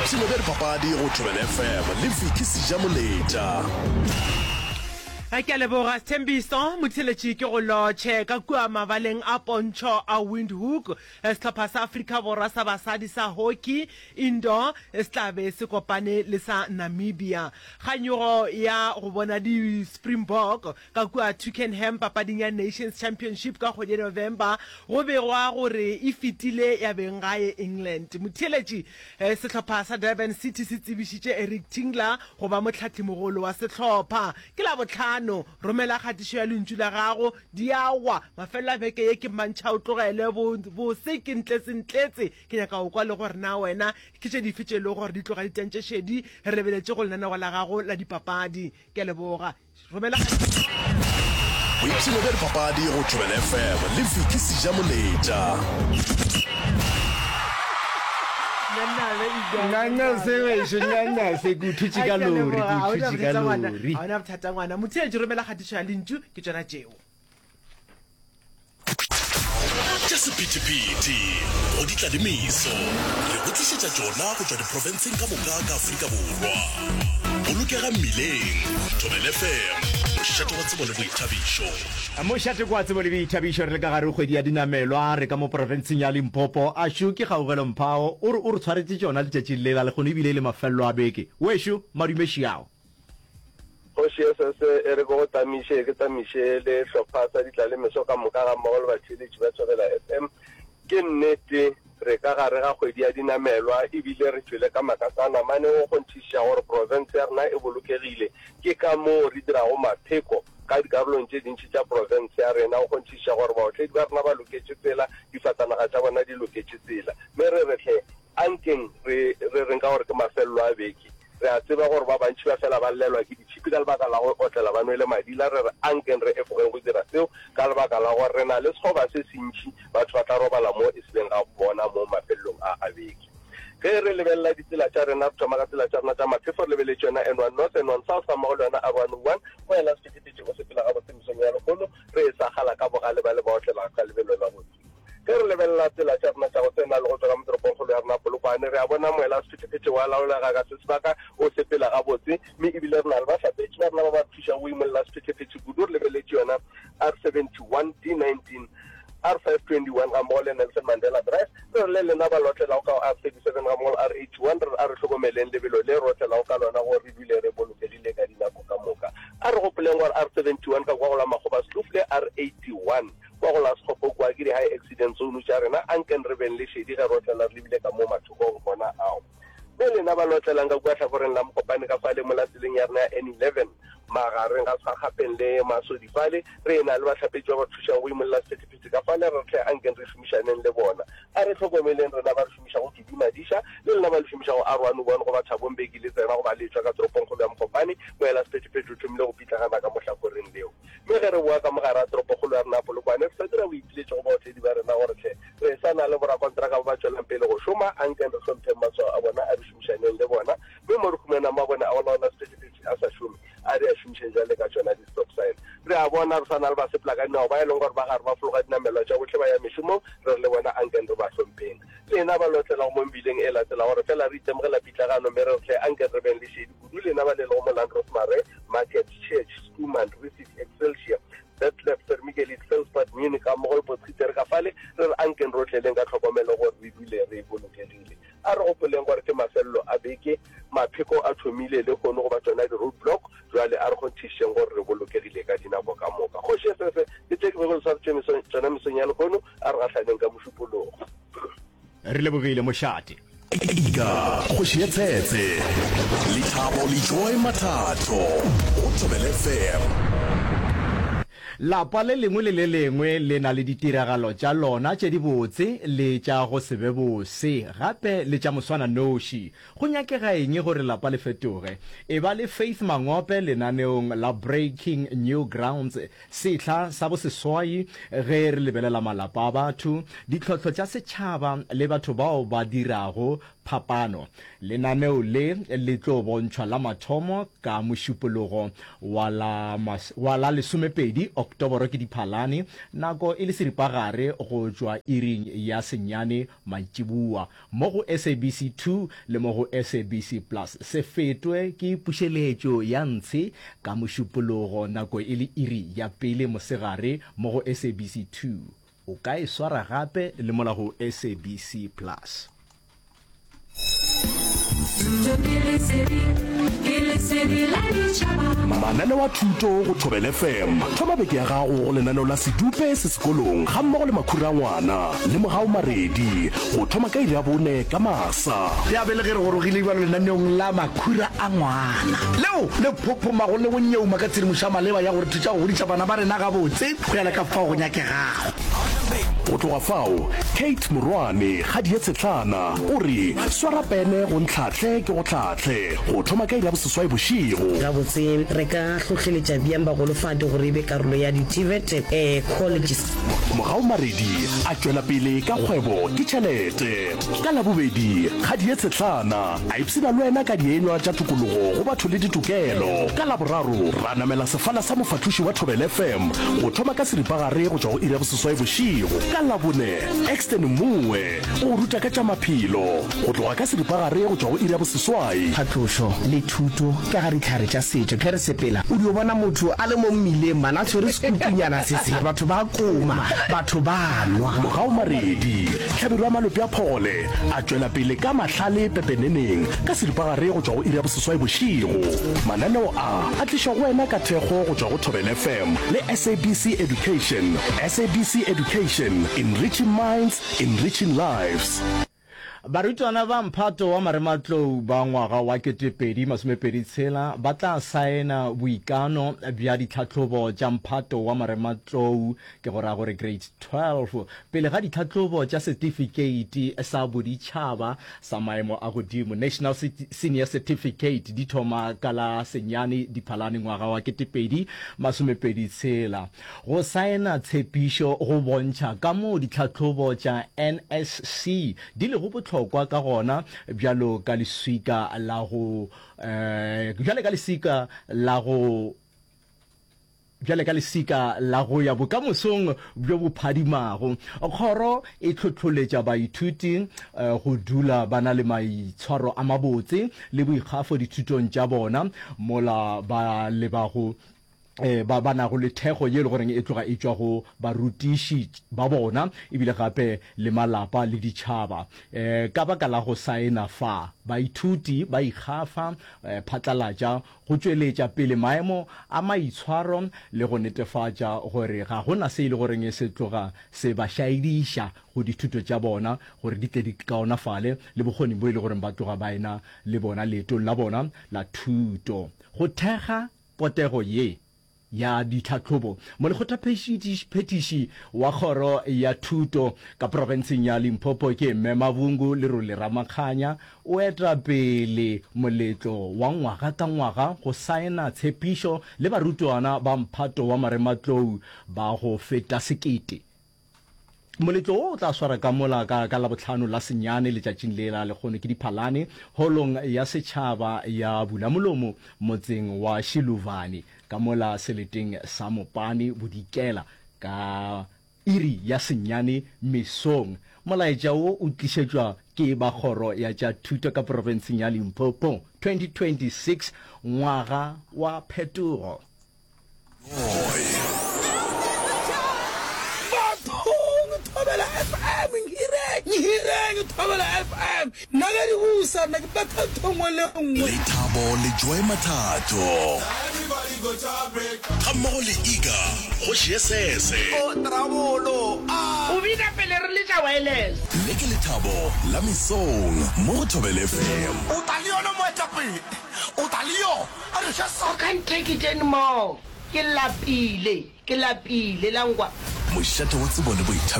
boipshino bja dipapadi go Thobela FM le Viki Sejamoleta. Ha ke leboga Thembiso motheletši ke go lotšhe ka kua mabaleng a Pontsho a Windhoek sehlopha sa Afrika Borwa sa basadi sa hockey indoor se tla be se kopane le sa Namibia. Kganyogo ya go bona di Springbok ka kua Twickenham papading ya Nations Championship ka kgwedi ya November go begwa gore e fetile ya beng gae England. Motheletši sehlopha sa Durban City se tsebišitše Eric Tingler go ba mohlatimogolo wa sehlopha ke la botlhano romela kgatišo ya lentšu la gago diawa mafela beke ye ke mantšha o tlogele bose ke ntletsentletse ke nyaka go kwa le gore na wena ke tše dife tše le gore di tloga ditentše šedi re lebeletše go lenaneo la gago la dipapadi ke leboga romela boipshino bja dipapadi go Thobela FM le Viki Sejamoleta. Nana se kuthutši ka lori ona bothata ngwana motheletši romela kgatišo ya lentšu ke tšona tšeo tša sephethephethe go di tla le meso re go tlišetša tšona go tšwa diprofenseng ka moka ka Afrika Borwa. Bolokega mmileng Thobela FM mošate wa tsebo le boithabišo. mošate kwa tsebo le boithabišo re le ka gare kgwedi ya dinamelwa re ka mo porofenseng ya Limpopo a Shu ke Kgaogelo Mphao o re tshwaretse tšona letšatši lela le kgone ebile le mafelelo a beke wešo madumeši yao Hoshi se e re go tamiše ke tamiše le hlopha sa ditla le meso ka moka ga mmogo le batheletši ba Thobela FM ke nnete re ka gare ga kgwedi ya dinamelwa ebile re tšwele ka makasana mane go kgonthiša gore province ya rena e bolokegile ke ka moo re dirago mapheko ka dikarolong tše dintši tša province ya rena go kgonthiša gore baotledi ba rena ba loketše tsela difatanaga tša bona di loketše tsela mme re retlhe ankeng re reng ka gore ke mafelelo a beke re a tseba gore ba bantši ba fela ba llelwa ke ditšhipi ka lebaka la go otlela ba nwele madila re re ankeng re efogeng go dira seo ka lebaka la gore re na le sekgoba se sentši batho ba tla robala mo e se beng ga bona mo mafelelong a beke ge re lebelela ditsela tša rena re thoma ka tsela tša rena tša maphefo re lebeletse yona N1 North N1 South ga mmogo le yona R101 go ela sephethephethe go sepela ga botsemisong ya lekgolo re e sagala ka bogale ba le ba otlela ka lebelo la botse ge re lebelela tsela tša rena tša go tsena le go tswa ka motoropongkgolo ya rena Polokwane re a bona moela sephethephethe wa laolega ka se sebaka o sepela ga botse mme ebile re na le bahlapetši ba rena ba ba thuša go imolela sephethephethe kudu re lebeletse yona R71 D19 R521 ga mmogo le Nelson Mandela Drive re le lena ba lotlelago ka R37 ga mmogo R81 a re hlokomeleng lebelo le rotlelago ka lona gore re dule re bolokegile ka dinako ka moka a re gopoleng gore R71 ka kwa go la Makgoba Sloef le R81 kwa go la Sekgopo kwa ke di-high accident zone tša rena anken re beng le šedi ge rotlela re lebile ka mo mathokong gona ao mme lena ba lotlelang ka kua tlhakoreng la Mokopane ka fale mo latseleng ya rena ya N11 magareng ga tshwagapeng le Masodifale re ena le bahlapetši ba ba thušang go imolela sephethephethe ka fale re tle anken re šomišaneng le bona a re tlhokomeleng rena ba re šomiša go Kidimadiša le lena ba le šomiša go R101 go ba Thabong Beki le tsena go ba letšwa ka toropongkgolo ya Mokopane moela sephethephethe o thomile go pitlagana ka mohlakoreng leo mme ge re boa ka mogare a toropongkgolo ya rena Polokwane re sa dira go ipiletše go baotledi ba rena gore tle re sa na le borakontraka ba ba tswelang pele go šoma anken re hlompheng matshwao a bona a re šomišaneng le bona mme mo re humanang ba bone a go laola sephethephethe a sa šome a re a šomišeng jale ka tšona di-stop sign re a bona re sa na le ba sepela ka dinao ba e leng gore ba gare ba fologa dinamelwa tša botlhe ba ya mešomong re le bona anken re ba hlompheng lena ba lotlelago mo mebileng e latela gore fela re itemogela pitlagano mme re tle anken re beng le šedi kudu lena ba le lego mo Land Rosemary Market Church Schoeman Receipt Excelsior Bethlehem Vermigeli Salzburg Munich ka mmogo le Potgieter ka fale re re anken rotleleng ka tlhokomelo gore re dule re bolokegile a re gopoleng gore ke mafelelo a beke mapheko a thomile le kgone go ba tsona di-road block jwale a re kgonthišeng gore re bolokegile ka dinako ka moka kgoši sefe ke tse ke begolo sa tsona mesong ya lekgono a re gatlhaneng ka mošupologo re lebogile mošate Ika kgoši ya tshetse Lethabo le Joy Mathato go Thobela FM. lapa le lengwe le le lengwe le na le ditiragalo tša lona tše di botse le tša go se be bose gape le tša moswana noši go nyakega eng gore lapa le fetoge e ba le Faith Mangope lenaneong la Breaking New Grounds sehla sa boseswai ge re lebelela malapa a batho ditlhotlho tša setšhaba le batho bao ba dirago phapano lenaneo le tlo bontšhwa la mathomo ka mošupologo wa la 12 Oktoboro ke Diphalane nako e le seripagare go tswa iring ya senyane mantšibua mo go SABC 2 le mo go SABC Plus se fetwe ke pušeletšo ya ntshe ka mošupologo nako e le iri ya pele mosegare mo go SABC 2 o ka e swara gape le mola go SABC Plus. manane wa thuto go Thobela FM thoma beke ya gago go lenaneo la sedupe se sekolong ga mmogo le makhura ngwana le mogao maredi go thoma ka iri ya bone ka masa ya bele ge re gorogile ibalo lenaneong la makhura a ngwana leo le phophomago le go nyeuma ka tshedimošo ya maleba ya gore thuša go godisa bana ba rena ga botse go ya le ka fao go nyakegago go tloga fao Kate Morwane ga die Tshetlana o re swara pene go ntlhatlhe ke go tlhatlhe go thoma ka iri ya boseswai bošigo ga botse re ka tlhotlheletša bjang bagolofate gore e be karolo ya di-TVET colleges mogao maredi a tšwela pele ka kgwebo ke tšhelete ka labobedi ga die Tshetlana a ipsina le wena ka dienywa tša tokologo go batho le ditokelo ka laboraro ra namela sefala sa mofathuši wa Thobela FM go thoma ka seripagare go tšwa go iri ya boseswai bošigo ka labone Exten Mue o ruta ka tša maphelo go tloga ka seripagare go tšwa go iri ya boseswai phatlošo le thuto ka ga ditlhare tša setšo kge re sepela o dio bona motho a le mo mmileng mana a tshwere sekupunyana se se batho ba koma batho ba nwa mogao maredi tlhabelo ya malope a phole a tšwela pele ka mahlale pepeneneng ka seripagare go tšwa go iri ya boseswai bošigo mananeo a tliša go wena ka thekgo go tšwa go Thobela FM le SABC Education. SABC Education, enriching minds, enriching lives. Barutwana ba mphato wa marematlou ba ngwaga wa 2026 ba tla saena boikano bja ditlhatlhobo tša mphato wa marematlou ke go ra gore grade 12 pele ga ditlhatlhobo tša certificate sa boditšhaba sa maemo a godimo National Senior Certificate di thoma ka la senyane Diphalane ngwaga wa 2026 go saena tshepišo go bontšha ka mo ditlhatlhobo tša NSC di le go botlhokwa ka gona bjalo ka leswika la go ya bokamosong bjo bo phadimago kgoro e tlhotlholetša baithuti go dula ba na le maitshwaro a mabotse le boikgafo dithutong tša bona mola ba lebago ba na go le thego ye le goreng e tloga e tšwa go barutiši ba bona ebile gape le malapa le ditšhaba ka baka la go saena fa baithuti ba ikgafa phatlalatša go tšweletša pele maemo a maitshwaro le go netefatša gore ga gona se ile goreng e se tloga se ba šaediša go dithuto tša bona gore di tle di kaonafale le bokgoni bo ile gore ba tloga ba ena le bona leetong la bona la thuto go thekga potego ye ya ditlhatlhobo molekgotha phetiši wa kgoro ya thuto ka provinseng ya Limpopo ke Mme Mavungu le Role Ramakganya o eta pele moletlo wa ngwaga ka ngwaga go saena tshepišo le barutwana ba mphato wa marematlou ba go feta sekete. Moletlo o tla swara ka mola ka la botlhano la senyane letšatšing le la lekgone ke Diphalane holong ya setšhaba ya Bulamolomo motseng wa Shiluvane ka mola seleteng sa Mopane Bodikela ka iri ya senyane mesong. Molaetša o tlišetšwa ke ba kgoro ya tša thuto ka provinseng ya Limpopo 2026 ngwaga wa phetogo. Thobela FM ngireng Thobela FM nagari usa nakipata thongwe le nngwe Lethabo le Joy Mathato ga mmogo le Iga go Shiesese o Travolo o bina pele re le tša wireless le ke Lethabo la Mesong mo go Thobela FM o taliona mo etapele o talio a re sa I can't take it anymore ke lapile la ngwa mošate wa tsebo le boithabišo